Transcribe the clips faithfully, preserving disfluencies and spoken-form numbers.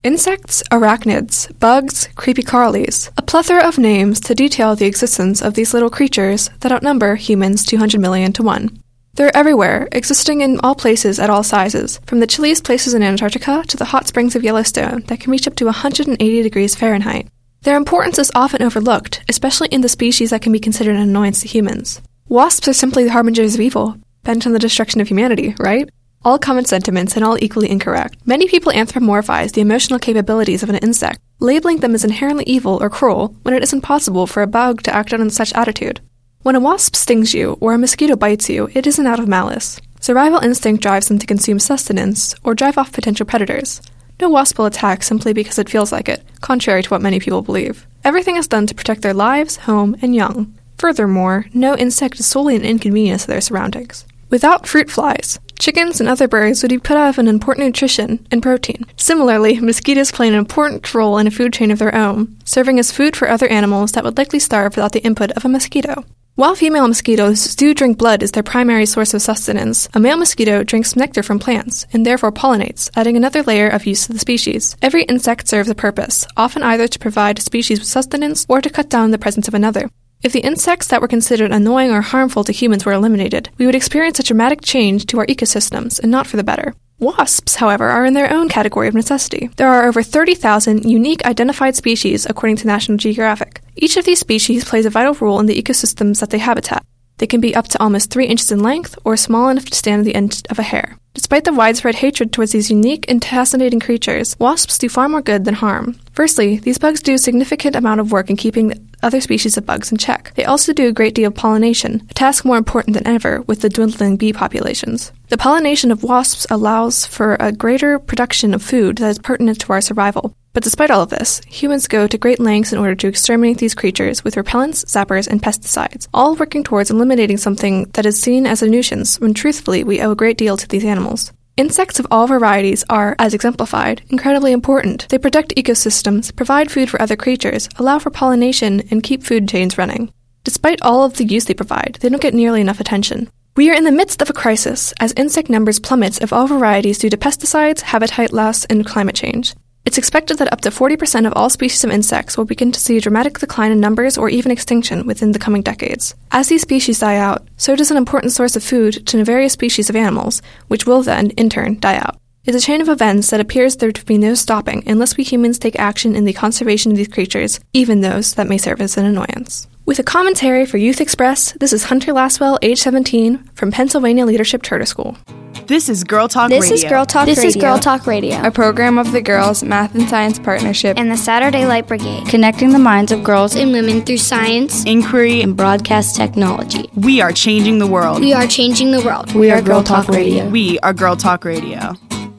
Insects, arachnids, bugs, creepy crawlies, a plethora of names to detail the existence of these little creatures that outnumber humans two hundred million to one. They're everywhere, existing in all places at all sizes, from the chilliest places in Antarctica to the hot springs of Yellowstone that can reach up to one hundred eighty degrees Fahrenheit. Their importance is often overlooked, especially in the species that can be considered an annoyance to humans. Wasps are simply the harbingers of evil, bent on the destruction of humanity, right? All common sentiments and all equally incorrect. Many people anthropomorphize the emotional capabilities of an insect, labeling them as inherently evil or cruel when it isn't possible for a bug to act out on such attitude. When a wasp stings you or a mosquito bites you, it isn't out of malice. Survival instinct drives them to consume sustenance or drive off potential predators. No wasp will attack simply because it feels like it, contrary to what many people believe. Everything is done to protect their lives, home, and young. Furthermore, no insect is solely an inconvenience to their surroundings. Without fruit flies, chickens and other birds would be put out of an important nutrition and protein. Similarly, mosquitoes play an important role in a food chain of their own, serving as food for other animals that would likely starve without the input of a mosquito. While female mosquitoes do drink blood as their primary source of sustenance, a male mosquito drinks nectar from plants and therefore pollinates, adding another layer of use to the species. Every insect serves a purpose, often either to provide a species with sustenance or to cut down the presence of another. If the insects that were considered annoying or harmful to humans were eliminated, we would experience a dramatic change to our ecosystems, and not for the better. Wasps, however, are in their own category of necessity. There are over thirty thousand unique identified species according to National Geographic. Each of these species plays a vital role in the ecosystems that they habitat. They can be up to almost three inches in length or small enough to stand the end of a hair. Despite the widespread hatred towards these unique and fascinating creatures, wasps do far more good than harm. Firstly, these bugs do a significant amount of work in keeping the other species of bugs in check. They also do a great deal of pollination, a task more important than ever with the dwindling bee populations. The pollination of wasps allows for a greater production of food that is pertinent to our survival. But despite all of this, humans go to great lengths in order to exterminate these creatures with repellents, zappers, and pesticides, all working towards eliminating something that is seen as a nuisance when truthfully we owe a great deal to these animals. Insects of all varieties are, as exemplified, incredibly important. They protect ecosystems, provide food for other creatures, allow for pollination, and keep food chains running. Despite all of the use they provide, they don't get nearly enough attention. We are in the midst of a crisis, as insect numbers plummet of all varieties due to pesticides, habitat loss, and climate change. It's expected that up to forty percent of all species of insects will begin to see a dramatic decline in numbers or even extinction within the coming decades. As these species die out, so does an important source of food to various species of animals, which will then, in turn, die out. It's a chain of events that appears there to be no stopping unless we humans take action in the conservation of these creatures, even those that may serve as an annoyance. With a commentary for Youth Express, this is Hunter Laswell, age seventeen, from Pennsylvania Leadership Charter School. This is Girl Talk this Radio. This is Girl Talk this Radio. This is Girl Talk Radio, a program of the Girls Math and Science Partnership and the Saturday Light Brigade, connecting the minds of girls and women through science, inquiry, and broadcast technology. We are changing the world. We are changing the world. We, we are Girl Talk, Talk Radio. Radio. We are Girl Talk Radio.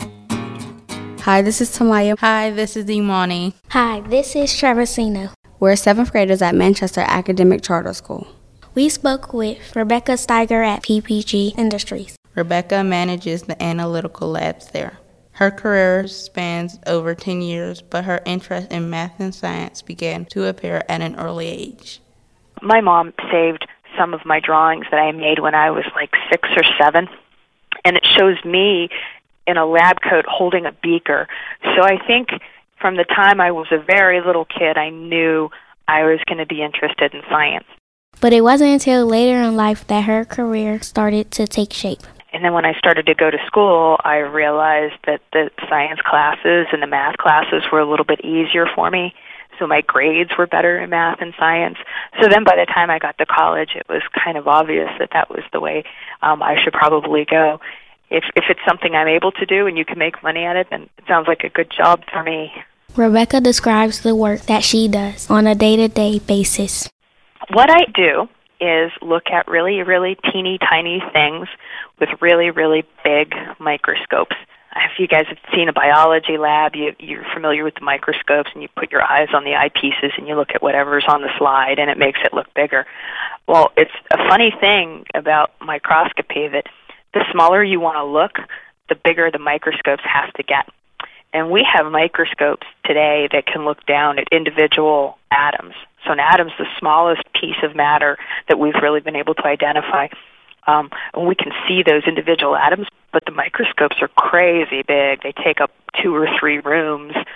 Hi, this is Tamaya. Hi, this is Imani. Hi, this is Traversino. We're seventh graders at Manchester Academic Charter School. We spoke with Rebecca Steiger at P P G Industries. Rebecca manages the analytical labs there. Her career spans over ten years, but her interest in math and science began to appear at an early age. My mom saved some of my drawings that I made when I was like six or seven, and it shows me in a lab coat holding a beaker. So I think from the time I was a very little kid, I knew I was going to be interested in science. But it wasn't until later in life that her career started to take shape. And then when I started to go to school, I realized that the science classes and the math classes were a little bit easier for me. So my grades were better in math and science. So then by the time I got to college, it was kind of obvious that that was the way um, I should probably go. If if it's something I'm able to do and you can make money at it, then it sounds like a good job for me. Rebecca describes the work that she does on a day-to-day basis. What I do is look at really, really teeny tiny things with really, really big microscopes. If you guys have seen a biology lab, you, you're familiar with the microscopes, and you put your eyes on the eyepieces and you look at whatever's on the slide, and it makes it look bigger. Well, it's a funny thing about microscopy that the smaller you want to look, the bigger the microscopes have to get. And we have microscopes today that can look down at individual atoms. So an atom's the smallest piece of matter that we've really been able to identify. Um, and we can see those individual atoms, but the microscopes are crazy big. They take up two or three rooms with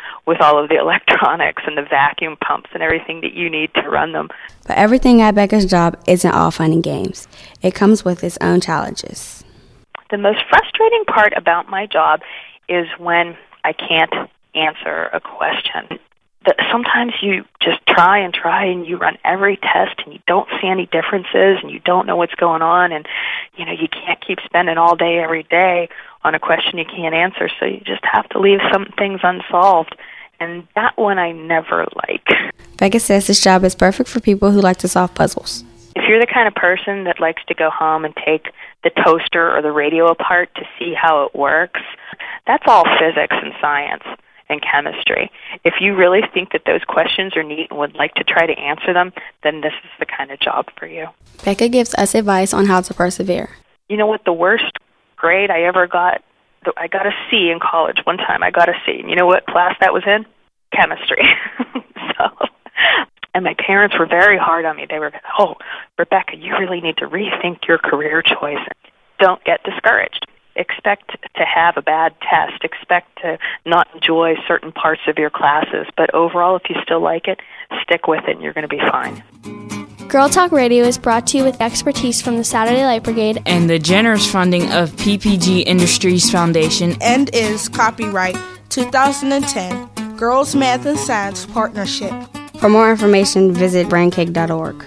all of the electronics and the vacuum pumps and everything that you need to run them. But everything at Becca's job isn't all fun and games. It comes with its own challenges. The most frustrating part about my job is when I can't answer a question. That sometimes you just try and try and you run every test and you don't see any differences and you don't know what's going on, and you know you can't keep spending all day every day on a question you can't answer, so you just have to leave some things unsolved, and that one I never like. Becca says this job is perfect for people who like to solve puzzles. If you're the kind of person that likes to go home and take the toaster or the radio apart to see how it works, that's all physics and science and chemistry. If you really think that those questions are neat and would like to try to answer them, then this is the kind of job for you. Becca gives us advice on how to persevere. You know what the worst grade I ever got? I got a C in college. One time I got a C. And you know what class that was in? Chemistry. so, and my parents were very hard on me. They were, oh, Rebecca, you really need to rethink your career choice. Don't get discouraged. Expect to have a bad test. Expect to not enjoy certain parts of your classes. But overall, if you still like it, stick with it and you're going to be fine. Girl Talk Radio is brought to you with expertise from the Saturday Light Brigade and the generous funding of P P G Industries Foundation, and is copyright two thousand ten Girls Math and Science Partnership. For more information, visit brain cake dot org.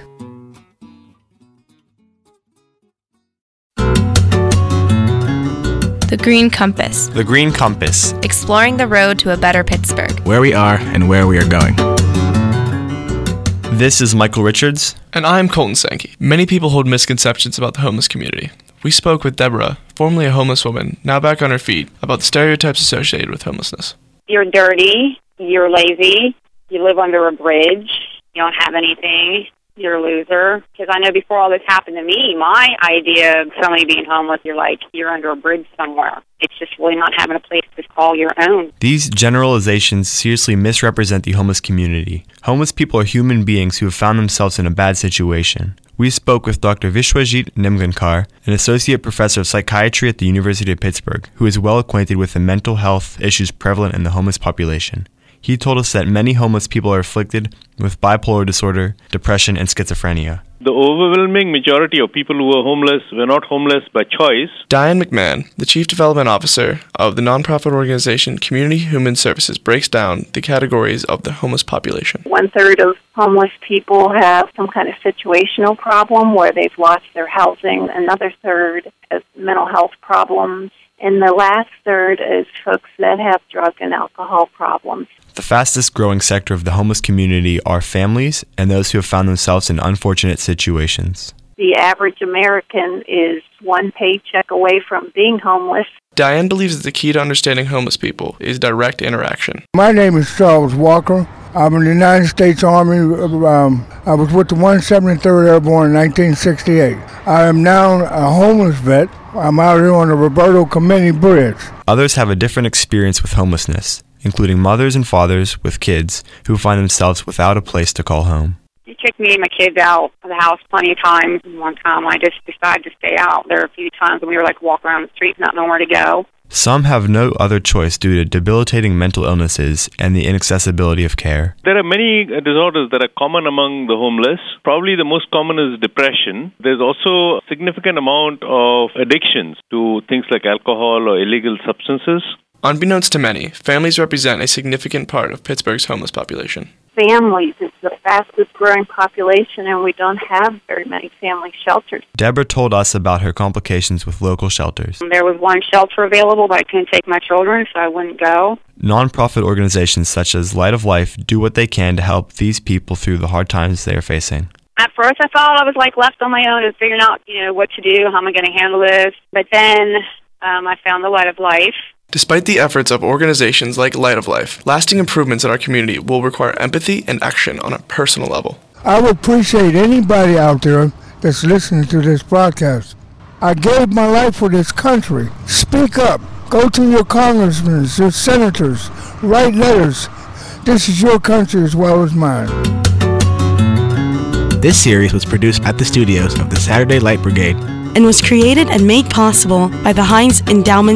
The Green Compass. The Green Compass. Exploring the road to a better Pittsburgh. Where we are and where we are going. This is Michael Richards. And I'm Colton Sankey. Many people hold misconceptions about the homeless community. We spoke with Deborah, formerly a homeless woman, now back on her feet, about the stereotypes associated with homelessness. You're dirty, you're lazy, you live under a bridge, you don't have anything, you're a loser. Because I know before all this happened to me, my idea of somebody being homeless, you're like, you're under a bridge somewhere. It's just really not having a place to call your own. These generalizations seriously misrepresent the homeless community. Homeless people are human beings who have found themselves in a bad situation. We spoke with Doctor Vishwajit Nimgankar, an associate professor of psychiatry at the University of Pittsburgh, who is well acquainted with the mental health issues prevalent in the homeless population. He told us that many homeless people are afflicted with bipolar disorder, depression, and schizophrenia. The overwhelming majority of people who are homeless were not homeless by choice. Diane McMahon, the Chief Development Officer of the nonprofit organization Community Human Services, breaks down the categories of the homeless population. One-third of homeless people have some kind of situational problem where they've lost their housing. Another third has mental health problems. And the last third is folks that have drug and alcohol problems. The fastest growing sector of the homeless community are families and those who have found themselves in unfortunate situations. The average American is one paycheck away from being homeless. Diane believes that the key to understanding homeless people is direct interaction. My name is Charles Walker. I'm in the United States Army. Um, I was with the one hundred seventy-third Airborne in nineteen sixty-eight. I am now a homeless vet. I'm out here on the Roberto Clemente Bridge. Others have a different experience with homelessness, including mothers and fathers with kids who find themselves without a place to call home. You kicked me and my kids out of the house plenty of times. One time I just decided to stay out. There were a few times when we were like walking around the streets not knowing where to go. Some have no other choice due to debilitating mental illnesses and the inaccessibility of care. There are many disorders that are common among the homeless. Probably the most common is depression. There's also a significant amount of addictions to things like alcohol or illegal substances. Unbeknownst to many, families represent a significant part of Pittsburgh's homeless population. Families is the fastest growing population, and we don't have very many family shelters. Deborah told us about her complications with local shelters. There was one shelter available, but I couldn't take my children, so I wouldn't go. Nonprofit organizations such as Light of Life do what they can to help these people through the hard times they are facing. At first, I thought I was like left on my own and figuring out, you know, what to do, how am I going to handle this. But then um, I found the Light of Life. Despite the efforts of organizations like Light of Life, lasting improvements in our community will require empathy and action on a personal level. I would appreciate anybody out there that's listening to this broadcast. I gave my life for this country. Speak up. Go to your congressmen, your senators. Write letters. This is your country as well as mine. This series was produced at the studios of the Saturday Light Brigade and was created and made possible by the Heinz Endowment